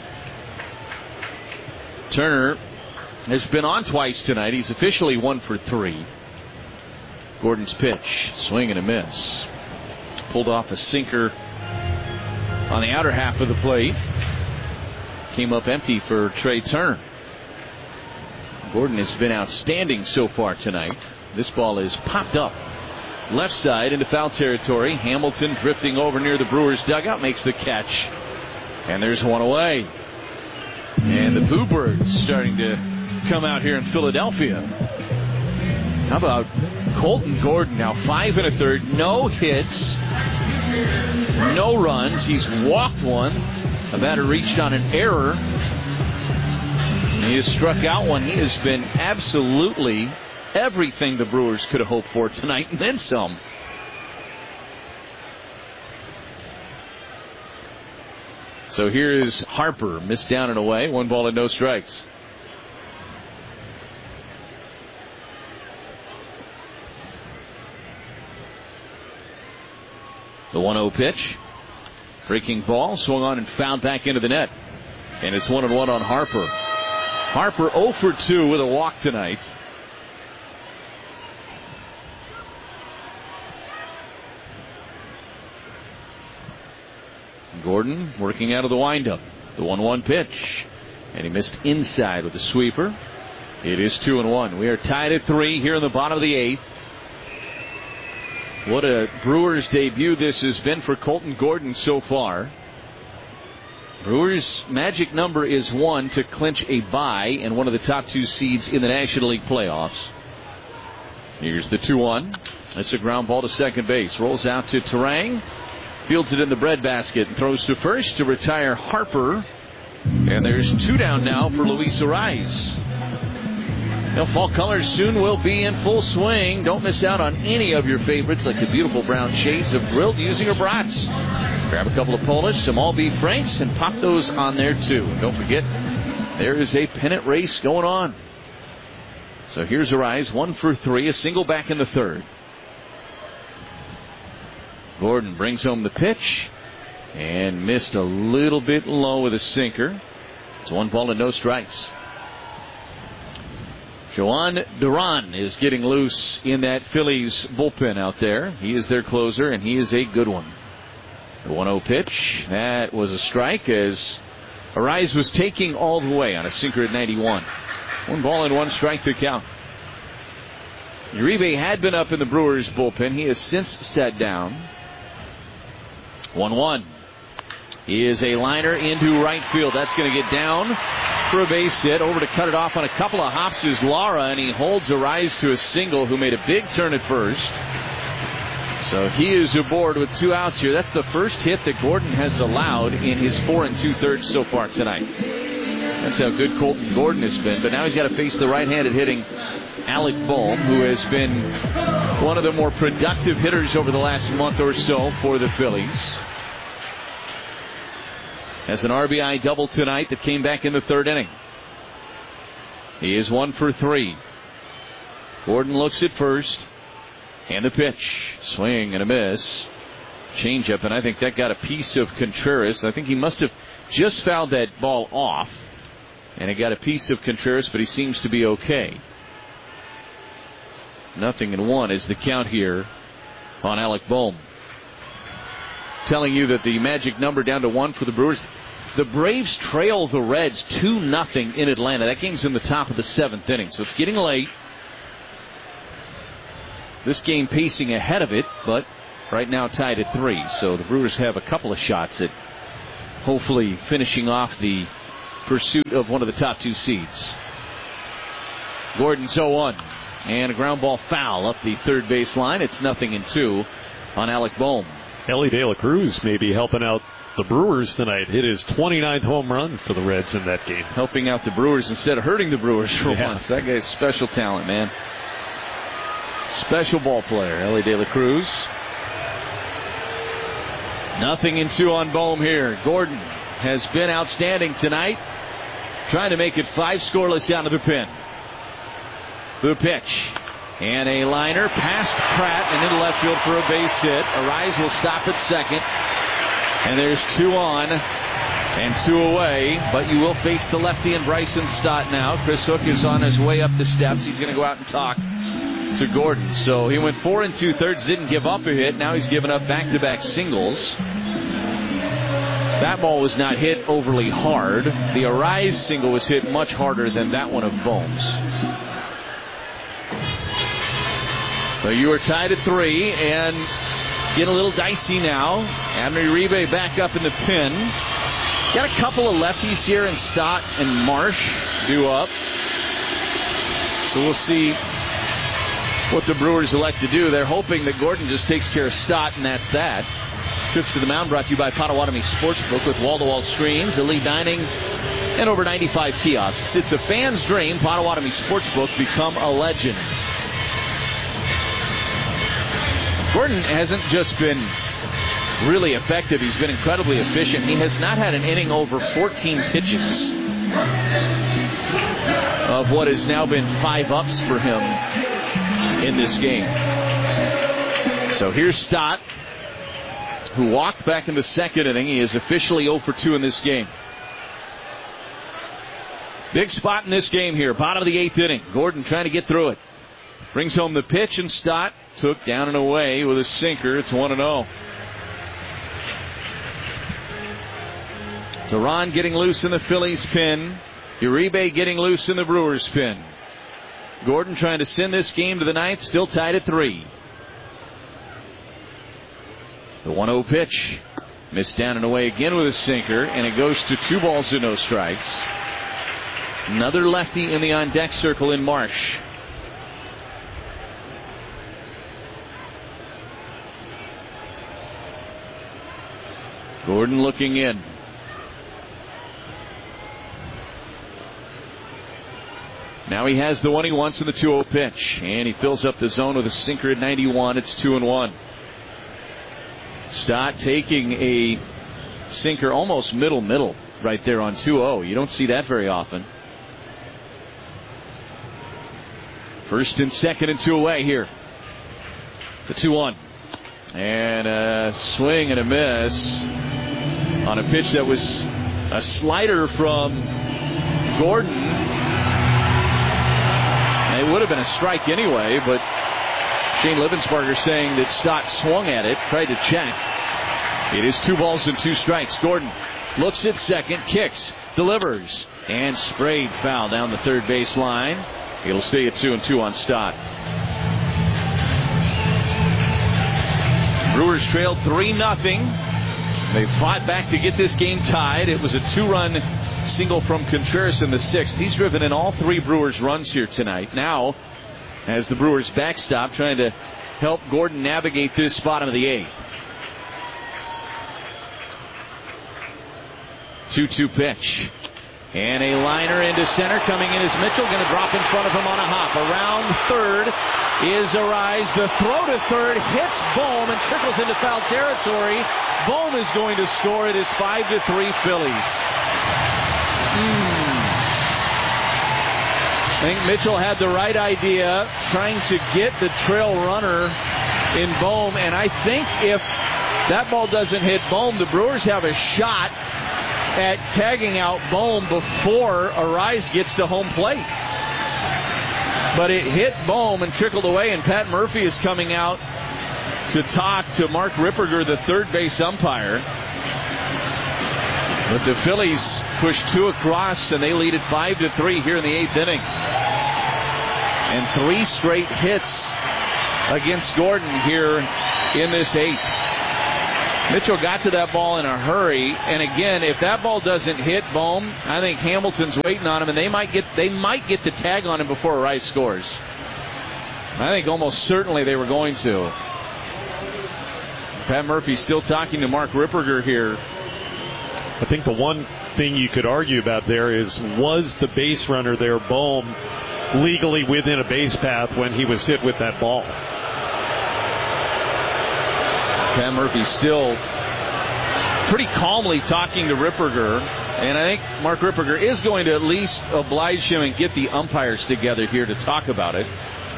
Turner has been on twice tonight. He's officially 1 for 3. Gordon's pitch, swing and a miss. Pulled off a sinker on the outer half of the plate. Came up empty for Trey Turner. Gordon has been outstanding so far tonight. This ball is popped up left side into foul territory. Hamilton drifting over near the Brewers dugout makes the catch. And there's one away. And the Boo Birds starting to come out here in Philadelphia. How about Colton Gordon now 5 1/3, no hits, no runs. He's walked one. A batter reached on an error. He has struck out one. He has been absolutely everything the Brewers could have hoped for tonight, and then some. So here is Harper, missed down and away, 1 ball and no strikes. The 1-0 pitch. Breaking ball, swung on and fouled back into the net. And it's 1-1 on Harper. Harper 0 for 2 with a walk tonight. Gordon working out of the windup. The 1-1 pitch. And he missed inside with the sweeper. It is 2-1. We are tied at 3 here in the bottom of the 8th. What a Brewers debut this has been for Colton Gordon so far. Brewers' magic number is 1 to clinch a bye and one of the top 2 seeds in the National League playoffs. Here's the 2-1. It's a ground ball to second base. Rolls out to Terang. Fields it in the breadbasket and throws to first to retire Harper. And there's 2 down now for Luis Arise. Fall colors soon will be in full swing. Don't miss out on any of your favorites like the beautiful brown shades of grilled using or brats. Grab a couple of Polish, some all beef franks, and pop those on there too. And don't forget, there is a pennant race going on. So here's Arise, 1 for 3, a single back in the 3rd. Gordon brings home the pitch and missed a little bit low with a sinker. It's 1 ball and no strikes. Joan Duran is getting loose in that Phillies bullpen out there. He is their closer, and he is a good one. The 1-0 pitch, that was a strike as Arise was taking all the way on a sinker at 91. 1 ball and 1 strike to count. Uribe had been up in the Brewers bullpen. He has since sat down. 1-1. He is a liner into right field. That's going to get down for a base hit. Over to cut it off on a couple of hops is Lara, and he holds Arise to a single, who made a big turn at first. So he is aboard with 2 outs here. That's the first hit that Gordon has allowed in his 4 2/3 so far tonight. That's how good Colton Gordon has been. But now he's got to face the right-handed hitting Alec Bohm, who has been one of the more productive hitters over the last month or so for the Phillies. Has an RBI double tonight that came back in the 3rd inning. He is 1 for 3. Gordon looks at first. And the pitch. Swing and a miss. Changeup, and I think that got a piece of Contreras. I think he must have just fouled that ball off. And it got a piece of Contreras, but he seems to be okay. 0-1 is the count here on Alec Bohm. Telling you that the magic number down to 1 for the Brewers. The Braves trail the Reds 2-0 in Atlanta. That game's in the top of the 7th inning, so it's getting late. This game pacing ahead of it, but right now tied at 3. So the Brewers have a couple of shots at hopefully finishing off the pursuit of one of the top 2 seeds. Gordon's 0-1. And a ground ball foul up the third base line. It's 0-2 on Alec Bohm. Ellie De La Cruz may be helping out the Brewers tonight. Hit his 29th home run for the Reds in that game. Helping out the Brewers instead of hurting the Brewers for once. That guy's special talent, man. Special ball player, Ellie De La Cruz. 0-2 on Bohm here. Gordon has been outstanding tonight. Trying to make it 5 scoreless down to the pen. The pitch. And a liner past Pratt and into left field for a base hit. Arise will stop at second. And there's 2 on and 2 away. But you will face the lefty and Bryson Stott now. Chris Hook is on his way up the steps. He's going to go out and talk to Gordon. So he went 4 2/3, didn't give up a hit. Now he's given up back-to-back singles. That ball was not hit overly hard. The Arise single was hit much harder than that one of Bohm's. So you are tied at 3 and getting a little dicey now. Abner Uribe back up in the pin. Got a couple of lefties here in Stott and Marsh due up. So we'll see what the Brewers elect to do. They're hoping that Gordon just takes care of Stott, and that's that. Trips to the mound brought to you by Potawatomi Sportsbook with wall-to-wall screens, elite dining, and over 95 kiosks. It's a fan's dream. Potawatomi Sportsbook, become a legend. Gordon hasn't just been really effective. He's been incredibly efficient. He has not had an inning over 14 pitches of what has now been 5 ups for him in this game. So here's Stott, who walked back in the second inning. He is officially 0 for 2 in this game. Big spot in this game here. Bottom of the 8th inning. Gordon trying to get through it. Brings home the pitch, and Stott took down and away with a sinker. It's 1-0. Teran getting loose in the Phillies pin. Uribe getting loose in the Brewers pin. Gordon trying to send this game to the 9th. Still tied at 3. The 1-0 pitch. Missed down and away again with a sinker, and it goes to 2 balls and no strikes. Another lefty in the on-deck circle in Marsh. Gordon looking in. Now he has the one he wants in the 2-0 pitch, and he fills up the zone with a sinker at 91. It's 2-1. Stott taking a sinker almost middle right there on 2-0. You don't see that very often. First and second and 2 away here. The 2-1. And a swing and a miss on a pitch that was a slider from Gordon. It would have been a strike anyway, but Shane Livensparger saying that Stott swung at it, tried to check. It is 2 balls and 2 strikes. Gordon looks at second, kicks, delivers, and sprayed foul down the third base line. It'll stay at 2-2 on Stott. Brewers trailed 3-0. They fought back to get this game tied. It was a 2-run single from Contreras in the 6th. He's driven in all 3 Brewers runs here tonight. Now, as the Brewers backstop, trying to help Gordon navigate this bottom of the 8th. 2-2 pitch. And a liner into center. Coming in is Mitchell. Going to drop in front of him on a hop. Around third is Arise. The throw to third hits Bohm and trickles into foul territory. Bohm is going to score. It is 5-3 Phillies. I think Mitchell had the right idea, trying to get the trail runner in Bohm. And I think if that ball doesn't hit Bohm, the Brewers have a shot at tagging out Bohm before Arise gets to home plate. But it hit Bohm and trickled away, and Pat Murphy is coming out to talk to Mark Ripperger, the third base umpire. But the Phillies push 2 across, and they lead it 5-3 here in the 8th inning. And 3 straight hits against Gordon here in this 8th. Mitchell got to that ball in a hurry, and again, if that ball doesn't hit Bohm, I think Hamilton's waiting on him, and they might get the tag on him before Rice scores. I think almost certainly they were going to. Pat Murphy still talking to Mark Ripperger here. I think the one thing you could argue about there is, was the base runner there, Bohm, legally within a base path when he was hit with that ball? Pat Murphy still pretty calmly talking to Ripperger, and I think Mark Ripperger is going to at least oblige him and get the umpires together here to talk about it.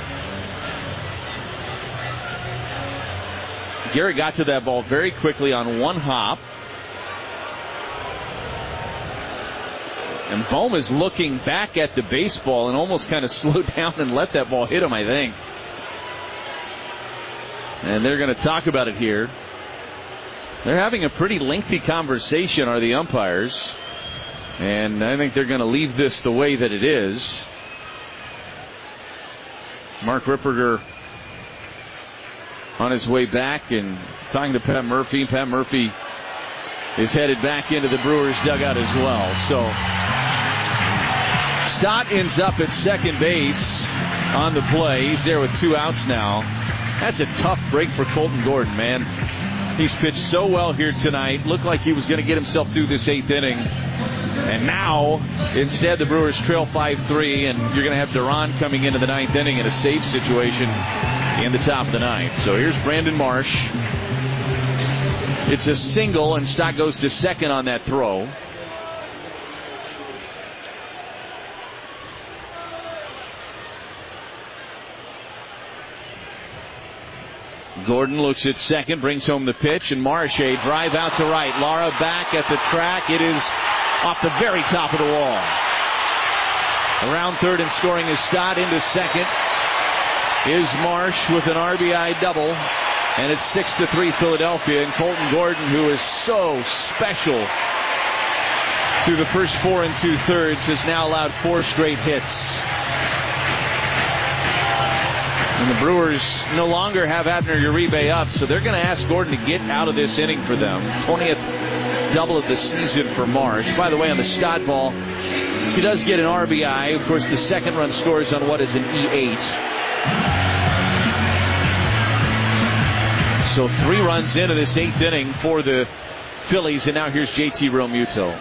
Gary got to that ball very quickly on one hop. And Bohm is looking back at the baseball and almost kind of slowed down and let that ball hit him, I think. And they're going to talk about it here. They're having a pretty lengthy conversation, are the umpires. And I think they're going to leave this the way that it is. Mark Ripperger on his way back and talking to Pat Murphy. Pat Murphy is headed back into the Brewers dugout as well. So Stott ends up at second base on the play. He's there with 2 outs now. That's a tough break for Colton Gordon, man. He's pitched so well here tonight. Looked like he was going to get himself through this 8th inning. And now, instead, the Brewers trail 5-3, and you're going to have Duran coming into the 9th inning in a save situation in the top of the 9th. So here's Brandon Marsh. It's a single, and Stott goes to second on that throw. Gordon looks at second, brings home the pitch, and Marsh, a drive out to right. Lara back at the track. It is off the very top of the wall. Around third and scoring is Stott. Into second is Marsh with an RBI double. And it's 6-3 Philadelphia. And Colton Gordon, who is so special through the first 4 2/3, has now allowed 4 straight hits. And the Brewers no longer have Abner Uribe up, so they're going to ask Gordon to get out of this inning for them. 20th double of the season for Marsh. By the way, on the Stott ball, he does get an RBI. Of course, the second run scores on what is an E8. So 3 runs into this 8th inning for the Phillies, and now here's JT Realmuto.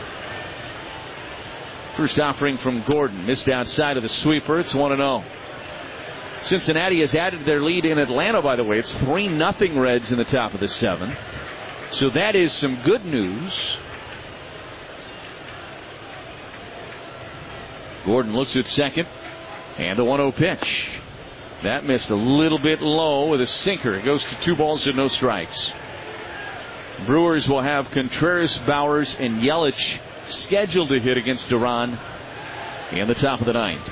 First offering from Gordon. Missed outside of the sweeper. It's 1-0. Cincinnati has added their lead in Atlanta, by the way. It's 3-0 Reds in the top of the 7th. So that is some good news. Gordon looks at second. And the 1-0 pitch. That missed a little bit low with a sinker. It goes to 2 balls and no strikes. Brewers will have Contreras, Bowers, and Yelich scheduled to hit against Duran in the top of the 9th.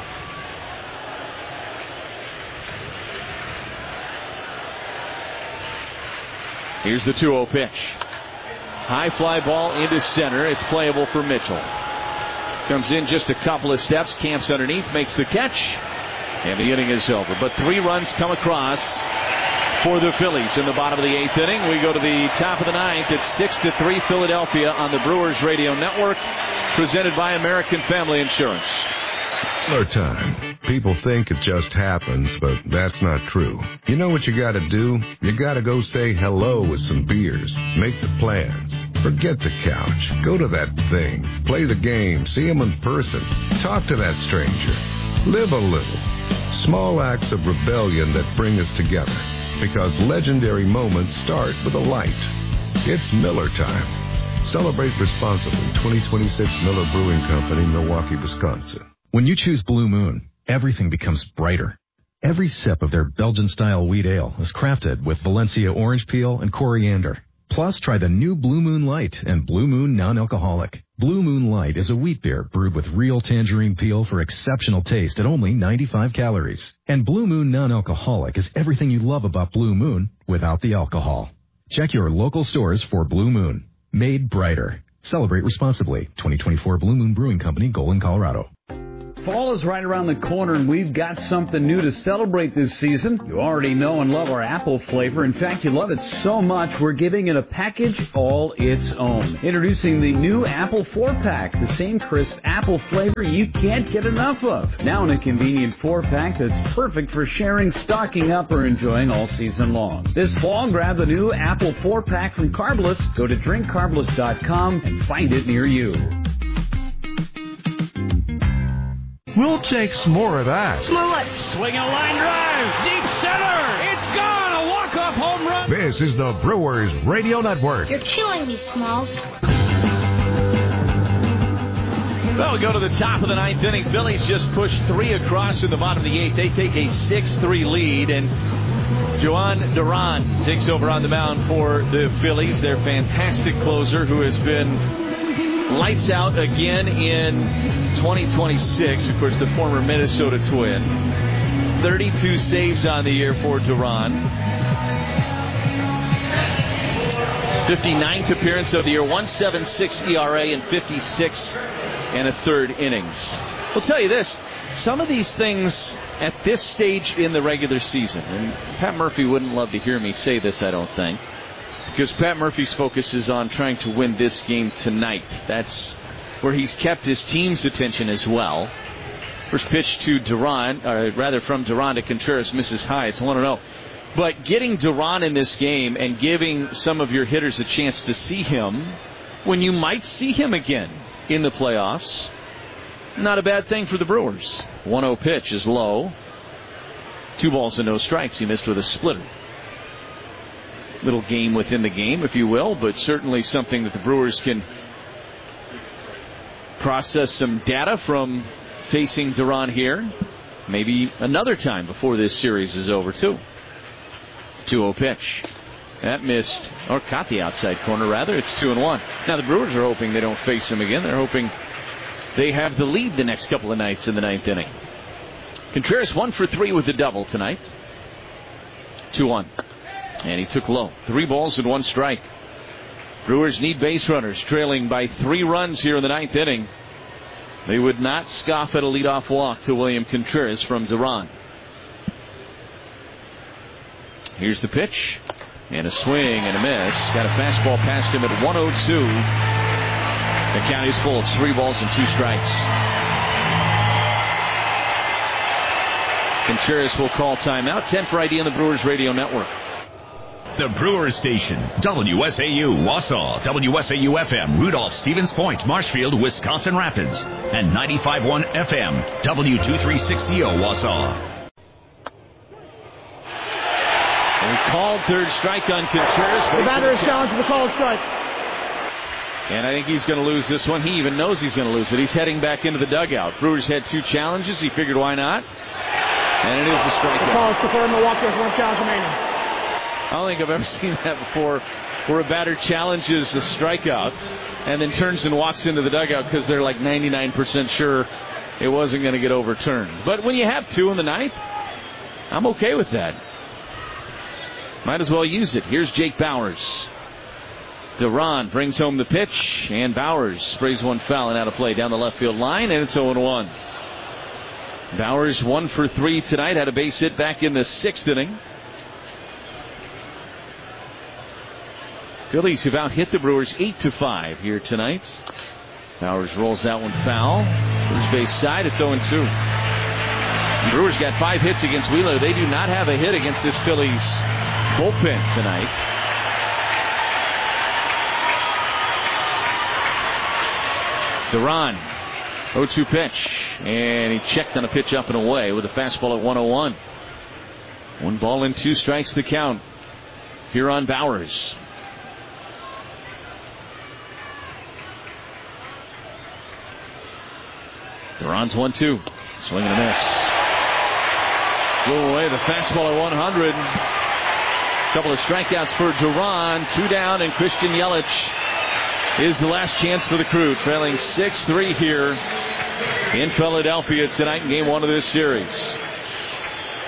Here's the 2-0 pitch. High fly ball into center. It's playable for Mitchell. Comes in just a couple of steps, camps underneath, makes the catch, and the inning is over. But 3 runs come across for the Phillies in the bottom of the 8th inning. We go to the top of the 9th. It's 6-3 Philadelphia on the Brewers Radio Network, presented by American Family Insurance. Miller time. People think it just happens, but that's not true. You know what you gotta do? You gotta go say hello with some beers. Make the plans. Forget the couch. Go to that thing. Play the game. See him in person. Talk to that stranger. Live a little. Small acts of rebellion that bring us together. Because legendary moments start with a light. It's Miller time. Celebrate responsibly. 2026 Miller Brewing Company, Milwaukee, Wisconsin. When you choose Blue Moon, everything becomes brighter. Every sip of their Belgian-style wheat ale is crafted with Valencia orange peel and coriander. Plus, try the new Blue Moon Light and Blue Moon Non-Alcoholic. Blue Moon Light is a wheat beer brewed with real tangerine peel for exceptional taste at only 95 calories. And Blue Moon Non-Alcoholic is everything you love about Blue Moon without the alcohol. Check your local stores for Blue Moon. Made brighter. Celebrate responsibly. 2024 Blue Moon Brewing Company, Golden, Colorado. Fall is right around the corner, and we've got something new to celebrate this season. You already know and love our apple flavor. In fact, you love it so much, we're giving it a package all its own. Introducing the new Apple 4-Pack, the same crisp apple flavor you can't get enough of. Now in a convenient 4-pack that's perfect for sharing, stocking up, or enjoying all season long. This fall, grab the new Apple 4-Pack from Carbless. Go to drinkcarbless.com and find it near you. We'll take some more of that. Smollett. Swing a line drive. Deep center. It's gone. A walk-off home run. This is the Brewers Radio Network. You're killing me, Smalls. Well, we go to the top of the ninth inning. Phillies just pushed 3 across in the bottom of the 8th. They take a 6-3 lead, and Jhoan Duran takes over on the mound for the Phillies, their fantastic closer who has been lights out again in 2026. Of course, the former Minnesota Twin. 32 saves on the year for Duran. 59th appearance of the year, 1.76 ERA in 56 and a third innings. I'll tell you this, some of these things at this stage in the regular season, and Pat Murphy wouldn't love to hear me say this, I don't think, because Pat Murphy's focus is on trying to win this game tonight. That's where he's kept his team's attention as well. First pitch to Duran, or rather from Duran to Contreras, misses high. It's 1-0. But getting Duran in this game and giving some of your hitters a chance to see him when you might see him again in the playoffs, not a bad thing for the Brewers. 1-0 pitch is low. 2 balls and no strikes. He missed with a splitter. Little game within the game, if you will, but certainly something that the Brewers can process some data from facing Duran here. Maybe another time before this series is over, too. 2-0 pitch. That missed, or caught the outside corner, rather. It's 2-1. Now, the Brewers are hoping they don't face him again. They're hoping they have the lead the next couple of nights in the 9th inning. Contreras 1 for 3 with the double tonight. 2-1. And he took low. 3 balls and 1 strike. Brewers need base runners, trailing by 3 runs here in the 9th inning. They would not scoff at a leadoff walk to William Contreras from Duran. Here's the pitch. And a swing and a miss. Got a fastball past him at 102. The count is full. It's 3 balls and 2 strikes. Contreras will call timeout. 10 for ID on the Brewers Radio Network. The Brewers Station, WSAU, Wausau, WSAU-FM, Rudolph, Stevens Point, Marshfield, Wisconsin Rapids, and 95.1 FM, W236CO, Wausau. And called third strike on Contreras. The batter is challenged with a called strike. And I think he's going to lose this one. He even knows he's going to lose it. He's heading back into the dugout. Brewers had 2 challenges. He figured, why not? And it is a strikeout. The call is confirmed. Milwaukee has 1 challenge remaining. I don't think I've ever seen that before, where a batter challenges a strikeout and then turns and walks into the dugout because they're like 99% sure it wasn't going to get overturned. But when you have 2 in the 9th, I'm okay with that. Might as well use it. Here's Jake Bauers. Duran brings home the pitch, and Bauers sprays one foul and out of play down the left field line, and it's 0-1. Bauers 1 for 3 tonight, had a base hit back in the 6th inning. Phillies have out-hit the Brewers 8-5 here tonight. Bauers rolls that one foul. First base side, it's 0-2. The Brewers got 5 hits against Wheeler. They do not have a hit against this Phillies bullpen tonight. Duran, 0-2 pitch. And he checked on a pitch up and away with a fastball at 101. 1 ball and 2 strikes the count here on Bauers. Duran's 1-2. Swing and a miss. Go away the fastball at 100. Couple of strikeouts for Duran. 2 down, and Christian Yelich is the last chance for the Crew, trailing 6-3 here in Philadelphia tonight in game 1 of this series.